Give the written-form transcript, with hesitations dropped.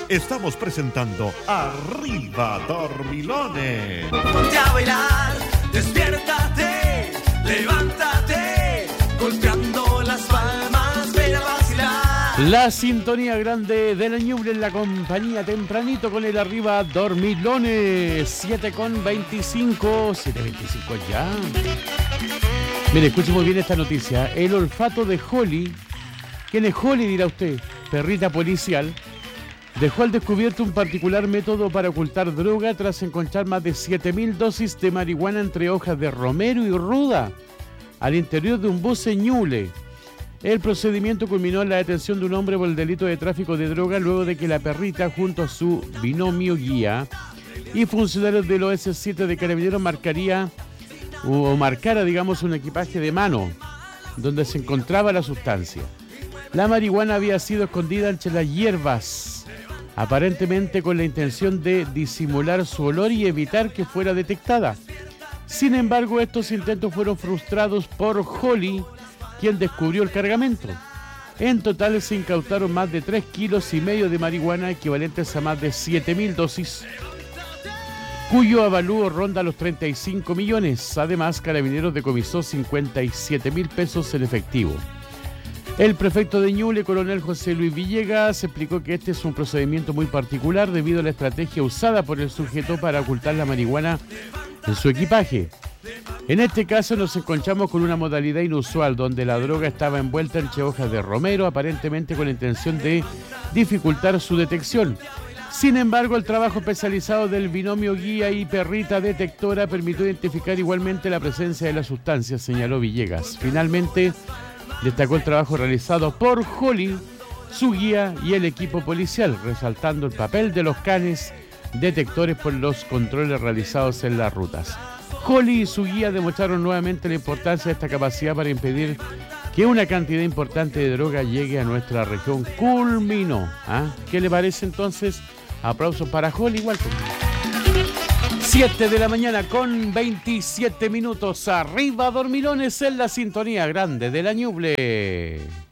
estamos presentando Arriba Dormilones. Ponte a bailar, despiértate, levántate, golpeando las palmas, ven a vacilar. La sintonía grande de la Ñuble en la compañía tempranito con el Arriba Dormilones. 7:25, 7:25 ya. Mire, escuche muy bien esta noticia. El olfato de Holly. ¿Quién es Holly, dirá usted? Perrita policial. Dejó al descubierto un particular método para ocultar droga tras encontrar más de 7.000 dosis de marihuana entre hojas de romero y ruda al interior de un bus en Ñuble. El procedimiento culminó en la detención de un hombre por el delito de tráfico de droga luego de que la perrita, junto a su binomio guía y funcionarios del OS7 de Carabineros marcara, un equipaje de mano donde se encontraba la sustancia. La marihuana había sido escondida entre las hierbas, aparentemente con la intención de disimular su olor y evitar que fuera detectada. Sin embargo, estos intentos fueron frustrados por Holly, quien descubrió el cargamento. En total se incautaron más de 3,5 kilos de marihuana, equivalentes a más de 7.000 dosis, cuyo avalúo ronda los 35 millones. Además, Carabineros decomisó 57.000 pesos en efectivo. El prefecto de Ñuble, coronel José Luis Villegas, explicó que este es un procedimiento muy particular debido a la estrategia usada por el sujeto para ocultar la marihuana en su equipaje. En este caso nos encontramos con una modalidad inusual donde la droga estaba envuelta entre hojas de romero, aparentemente con la intención de dificultar su detección. Sin embargo, el trabajo especializado del binomio guía y perrita detectora permitió identificar igualmente la presencia de la sustancia, señaló Villegas. Finalmente, destacó el trabajo realizado por Holly, su guía y el equipo policial, resaltando el papel de los canes detectores por los controles realizados en las rutas. Holly y su guía demostraron nuevamente la importancia de esta capacidad para impedir que una cantidad importante de droga llegue a nuestra región. Culminó. ¿Qué le parece entonces? Aplausos para Holly igual. 7 de la mañana con 27 minutos. Arriba Dormilones en la sintonía grande de la Ñuble.